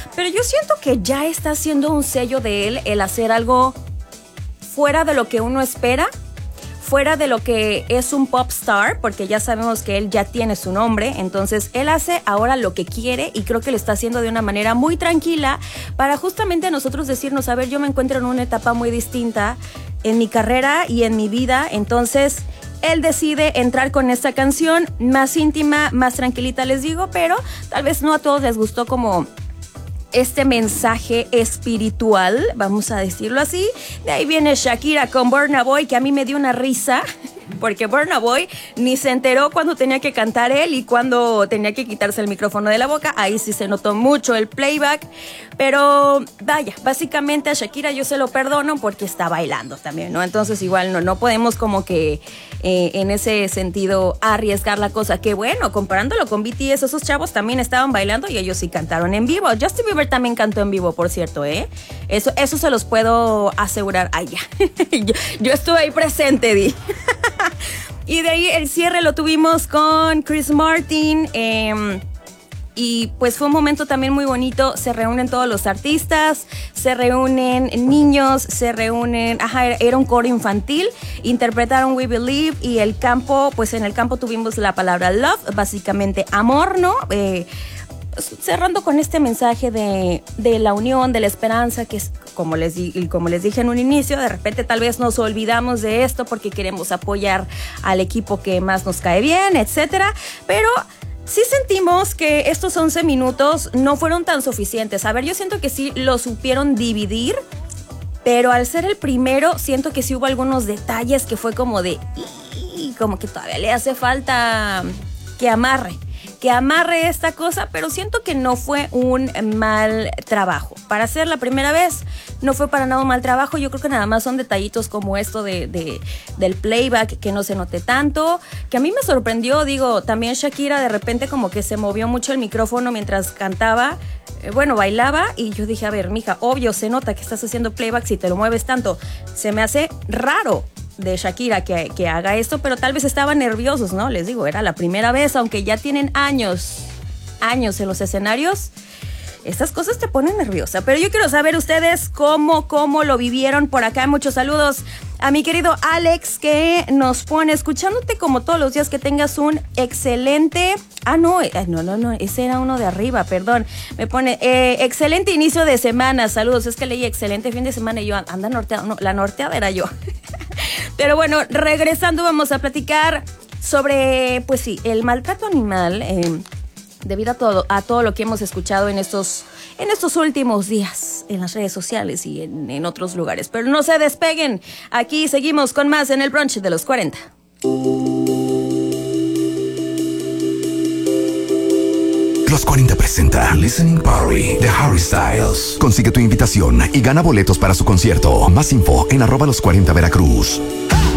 Pero yo siento que ya está siendo un sello de él el hacer algo fuera de lo que uno espera, fuera de lo que es un pop star, porque ya sabemos que él ya tiene su nombre. Entonces él hace ahora lo que quiere y creo que lo está haciendo de una manera muy tranquila para justamente nosotros decirnos, a ver, yo me encuentro en una etapa muy distinta en mi carrera y en mi vida. Entonces él decide entrar con esta canción más íntima, más tranquilita, les digo, pero tal vez no a todos les gustó como este mensaje espiritual, vamos a decirlo así. De ahí viene Shakira con Burna Boy, que a mí me dio una risa, porque Burna Boy ni se enteró cuando tenía que cantar él y cuando tenía que quitarse el micrófono de la boca. Ahí sí se notó mucho el playback, pero vaya, básicamente a Shakira yo se lo perdono porque está bailando también, ¿no? Entonces igual no podemos como que en ese sentido arriesgar la cosa. Que bueno, comparándolo con BTS, esos chavos también estaban bailando y ellos sí cantaron en vivo. Justin Bieber también cantó en vivo, por cierto, Eso se los puedo asegurar. Ay, ya. yo estuve ahí presente, Di. Y de ahí el cierre lo tuvimos con Chris Martin. Y pues fue un momento también muy bonito. Se reúnen todos los artistas, se reúnen niños, se reúnen... era un coro infantil. Interpretaron We Believe y el campo, pues en el campo tuvimos la palabra love, básicamente amor, ¿no? Cerrando con este mensaje de la unión, de la esperanza, que es, como les dije en un inicio, de repente tal vez nos olvidamos de esto porque queremos apoyar al equipo que más nos cae bien, etcétera, pero sí sentimos que estos 11 minutos no fueron tan suficientes. A ver, yo siento que sí lo supieron dividir, pero al ser el primero, siento que sí hubo algunos detalles que fue como de... como que todavía le hace falta que amarre esta cosa, pero siento que no fue un mal trabajo. Para ser la primera vez, no fue para nada un mal trabajo. Yo creo que nada más son detallitos como esto del playback, que no se note tanto, que a mí me sorprendió. Digo, también Shakira de repente como que se movió mucho el micrófono mientras cantaba, bailaba, y yo dije, a ver, mija, obvio se nota que estás haciendo playback si te lo mueves tanto. Se me hace raro de Shakira que haga esto, pero tal vez estaban nerviosos, ¿no? Les digo, era la primera vez, aunque ya tienen años en los escenarios. Estas cosas te ponen nerviosa, pero yo quiero saber ustedes cómo lo vivieron. Por acá muchos saludos a mi querido Alex, que nos pone, escuchándote como todos los días, que tengas un excelente... no, ese era uno de arriba, perdón. Me pone, excelente inicio de semana, saludos. Es que leí excelente fin de semana y yo, anda norteada, no, la norteada era yo. Pero bueno, regresando vamos a platicar sobre, pues sí, el maltrato animal, debido a todo lo que hemos escuchado en estos últimos días en las redes sociales y en otros lugares. Pero no se despeguen, aquí seguimos con más en el brunch de los 40. Los 40 presenta Listening Party de Harry Styles. Consigue tu invitación y gana boletos para su concierto. Más info en @los40 Veracruz.